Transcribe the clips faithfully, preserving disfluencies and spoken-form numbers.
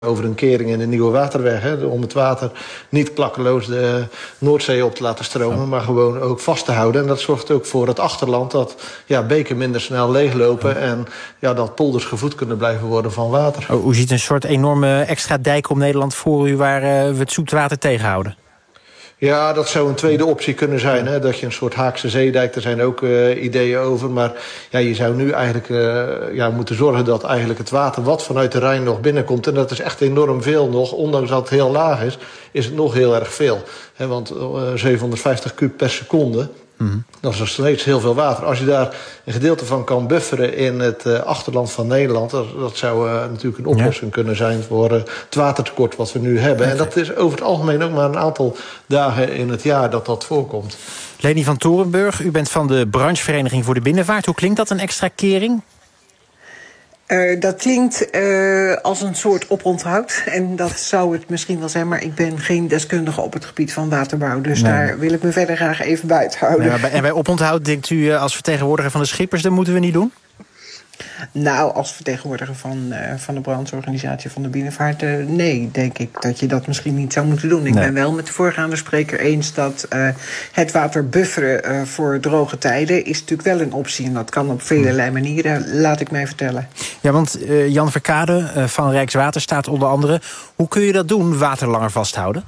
over een kering in de Nieuwe Waterweg. Hè, om het water niet klakkeloos de Noordzee op te laten stromen, maar gewoon ook vast te houden. En dat zorgt ook voor het achterland dat ja, beken minder snel leeglopen en ja, dat polders gevoed kunnen blijven worden van water. Oh, u ziet een soort enorme extra dijk om Nederland voor u waar uh, we het zoetwater tegenhouden. Ja, dat zou een tweede optie kunnen zijn. Hè? Dat je een soort Haakse zeedijk, daar zijn ook uh, ideeën over. Maar ja, je zou nu eigenlijk uh, ja, moeten zorgen dat eigenlijk het water wat vanuit de Rijn nog binnenkomt, en dat is echt enorm veel nog, ondanks dat het heel laag is, is het nog heel erg veel. Hè? Want uh, zevenhonderdvijftig kub per seconde, mm-hmm. dat is nog steeds heel veel water. Als je daar een gedeelte van kan bufferen in het uh, achterland van Nederland, dat, dat zou uh, natuurlijk een oplossing ja. kunnen zijn voor uh, het watertekort wat we nu hebben. Okay. En dat is over het algemeen ook maar een aantal dagen in het jaar dat dat voorkomt. Leni van Torenburg, u bent van de branchevereniging voor de binnenvaart. Hoe klinkt dat, een extra kering? Uh, dat klinkt uh, als een soort oponthoud. En dat zou het misschien wel zijn, maar ik ben geen deskundige op het gebied van waterbouw. Dus nee. daar wil ik me verder graag even buiten houden. Nee, bij, en bij oponthoud denkt u uh, als vertegenwoordiger van de schippers, dat moeten we niet doen? Nou, als vertegenwoordiger van, uh, van de brancheorganisatie van de binnenvaart, uh, nee, denk ik dat je dat misschien niet zou moeten doen. Ik nee. ben wel met de voorgaande spreker eens dat uh, het water bufferen uh, voor droge tijden is natuurlijk wel een optie. En dat kan op vele manieren, laat ik mij vertellen. Ja, want uh, Jan Verkade uh, van Rijkswaterstaat onder andere, hoe kun je dat doen, water langer vasthouden?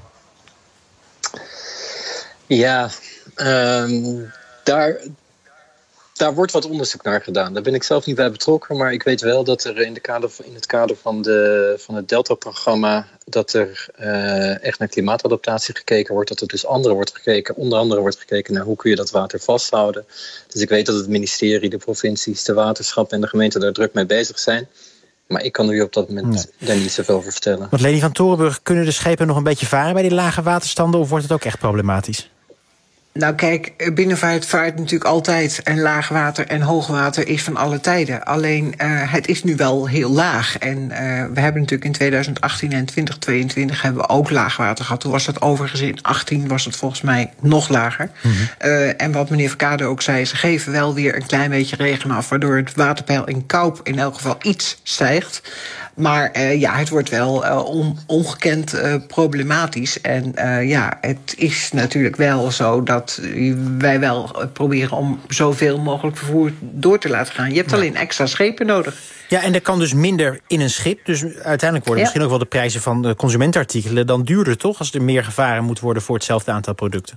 Ja, um, daar... Daar wordt wat onderzoek naar gedaan. Daar ben ik zelf niet bij betrokken, maar ik weet wel dat er in, de kader, in het kader van, de, van het Delta-programma, dat er uh, echt naar klimaatadaptatie gekeken wordt. Dat er dus andere wordt gekeken, onder andere wordt gekeken naar hoe kun je dat water vasthouden. Dus ik weet dat het ministerie, de provincies, de waterschappen en de gemeenten daar druk mee bezig zijn. Maar ik kan u op dat moment nee. daar niet zoveel over vertellen. Want Leni van Torenburg, kunnen de schepen nog een beetje varen bij die lage waterstanden, of wordt het ook echt problematisch? Nou kijk, binnenvaart vaart natuurlijk altijd en laagwater en hoogwater is van alle tijden. Alleen uh, het is nu wel heel laag. En uh, we hebben natuurlijk in tweeduizend achttien en twintig tweeëntwintig hebben we ook laagwater gehad. Toen was dat overigens in achttien was het volgens mij nog lager. Mm-hmm. Uh, en wat meneer Verkade ook zei, ze geven wel weer een klein beetje regen af, waardoor het waterpeil in Kaup in elk geval iets stijgt. Maar uh, ja, het wordt wel uh, on, ongekend uh, problematisch. En uh, ja, het is natuurlijk wel zo dat wij wel uh, proberen om zoveel mogelijk vervoer door te laten gaan. Je hebt ja. alleen extra schepen nodig. Ja, en er kan dus minder in een schip. Dus uiteindelijk worden ja. misschien ook wel de prijzen van de consumentenartikelen dan duurder, toch? Als er meer gevaren moet worden voor hetzelfde aantal producten.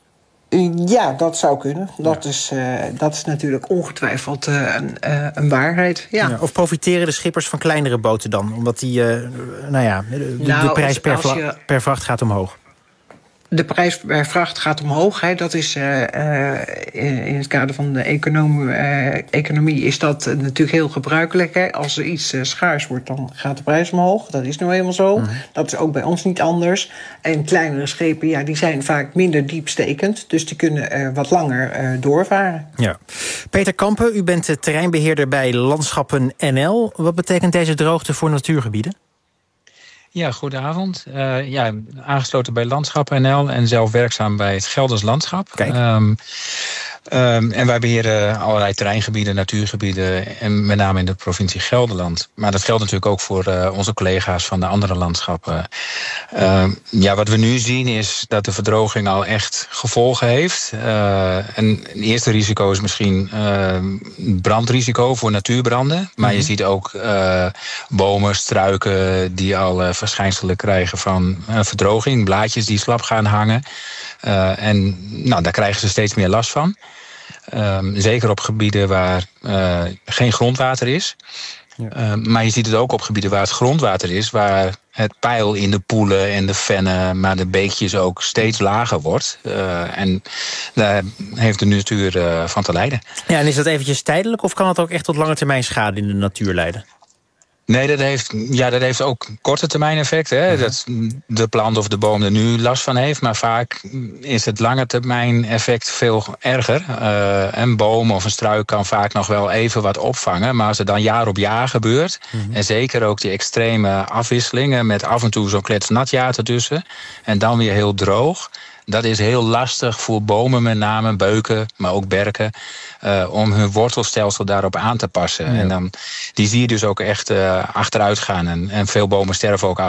Ja, dat zou kunnen. Dat, ja. is, uh, dat is natuurlijk ongetwijfeld uh, een, uh, een waarheid. Ja. Ja, of profiteren de schippers van kleinere boten dan? Omdat die, uh, nou ja, de, nou, de prijs per, vla- je... per vracht gaat omhoog. De prijs per vracht gaat omhoog. Hè. Dat is uh, uh, in het kader van de economie, uh, economie is dat uh, natuurlijk heel gebruikelijk. Hè. Als er iets uh, schaars wordt, dan gaat de prijs omhoog. Dat is nou helemaal zo. Mm-hmm. Dat is ook bij ons niet anders. En kleinere schepen, ja, die zijn vaak minder diepstekend. Dus die kunnen uh, wat langer uh, doorvaren. Ja. Peter Kampen, u bent de terreinbeheerder bij Landschappen N L. Wat betekent deze droogte voor natuurgebieden? Ja, goedenavond. Uh, ja, aangesloten bij Landschappen N L en zelf werkzaam bij het Gelders Landschap. Kijk. Um, um, en wij beheren allerlei terreingebieden, natuurgebieden, en met name in de provincie Gelderland. Maar dat geldt natuurlijk ook voor uh, onze collega's van de andere landschappen. Uh, ja, wat we nu zien is dat de verdroging al echt gevolgen heeft. Uh, en een eerste risico is misschien uh, brandrisico voor natuurbranden. Maar mm-hmm. je ziet ook uh, bomen, struiken die al uh, verschijnselen krijgen van uh, verdroging. Blaadjes die slap gaan hangen. Uh, en nou, daar krijgen ze steeds meer last van. Um, zeker op gebieden waar uh, geen grondwater is. Ja. Uh, maar je ziet het ook op gebieden waar het grondwater is, waar het peil in de poelen en de vennen, maar de beekjes ook steeds lager wordt. Uh, en daar heeft de natuur uh, van te lijden. Ja, en is dat eventjes tijdelijk of kan het ook echt tot lange termijn schade in de natuur leiden? Nee, dat heeft, ja, dat heeft ook korte termijn effect. Hè? Uh-huh. Dat de plant of de boom er nu last van heeft. Maar vaak is het lange termijn effect veel erger. Uh, een boom of een struik kan vaak nog wel even wat opvangen. Maar als het dan jaar op jaar gebeurt. Uh-huh. En zeker ook die extreme afwisselingen met af en toe zo'n kletsnat jaar ertussen. En dan weer heel droog. dat is heel lastig voor bomen met name, beuken, maar ook berken, uh, om hun wortelstelsel daarop aan te passen. Ja. En dan, die zie je dus ook echt uh, achteruit gaan. En, en veel bomen sterven ook af.